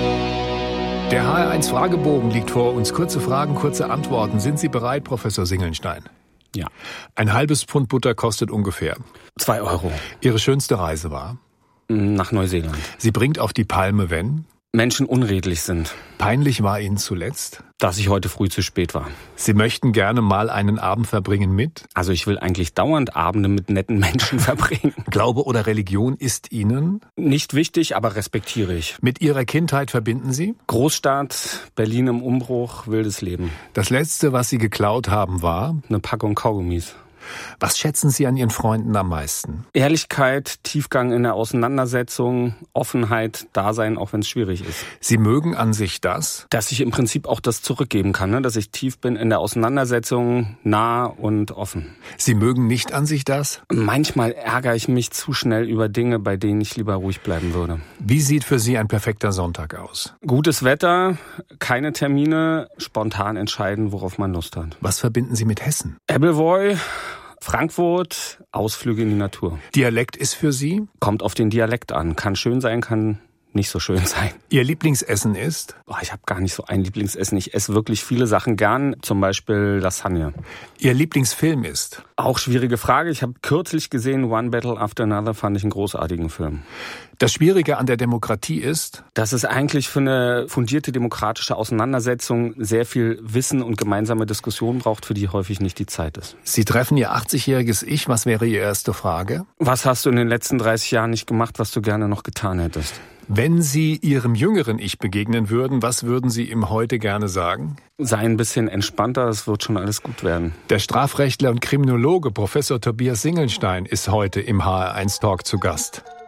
Der HR1-Fragebogen liegt vor uns. Kurze Fragen, kurze Antworten. Sind Sie bereit, Professor Singelnstein? Ja. Ein halbes Pfund Butter kostet ungefähr 2 Euro. Ihre schönste Reise war? Nach Neuseeland. Sie bringt auf die Palme, wenn? Menschen unredlich sind. Peinlich war Ihnen zuletzt? Dass ich heute früh zu spät war. Sie möchten gerne mal einen Abend verbringen mit? Also ich will eigentlich dauernd Abende mit netten Menschen verbringen. Glaube oder Religion ist Ihnen? Nicht wichtig, aber respektiere ich. Mit Ihrer Kindheit verbinden Sie? Großstadt, Berlin im Umbruch, wildes Leben. Das Letzte, was Sie geklaut haben, war? Eine Packung Kaugummis. Was schätzen Sie an Ihren Freunden am meisten? Ehrlichkeit, Tiefgang in der Auseinandersetzung, Offenheit, Dasein, auch wenn es schwierig ist. Sie mögen an sich das? Dass ich im Prinzip auch das zurückgeben kann, ne? Dass ich tief bin in der Auseinandersetzung, nah und offen. Sie mögen nicht an sich das? Manchmal ärgere ich mich zu schnell über Dinge, bei denen ich lieber ruhig bleiben würde. Wie sieht für Sie ein perfekter Sonntag aus? Gutes Wetter, keine Termine, spontan entscheiden, worauf man Lust hat. Was verbinden Sie mit Hessen? Appleboy, Frankfurt, Ausflüge in die Natur. Dialekt ist für Sie? Kommt auf den Dialekt an. Kann schön sein, kann nicht so schön sein. Ihr Lieblingsessen ist? Ich habe gar nicht so ein Lieblingsessen. Ich esse wirklich viele Sachen gern, zum Beispiel Lasagne. Ihr Lieblingsfilm ist? Auch schwierige Frage. Ich habe kürzlich gesehen, One Battle After Another, fand ich einen großartigen Film. Das Schwierige an der Demokratie ist? Dass es eigentlich für eine fundierte demokratische Auseinandersetzung sehr viel Wissen und gemeinsame Diskussion braucht, für die häufig nicht die Zeit ist. Sie treffen Ihr 80-jähriges Ich. Was wäre Ihre erste Frage? Was hast du in den letzten 30 Jahren nicht gemacht, was du gerne noch getan hättest? Wenn Sie Ihrem jüngeren Ich begegnen würden, was würden Sie ihm heute gerne sagen? Sei ein bisschen entspannter, es wird schon alles gut werden. Der Strafrechtler und Kriminologe Professor Tobias Singelnstein ist heute im HR1 Talk zu Gast.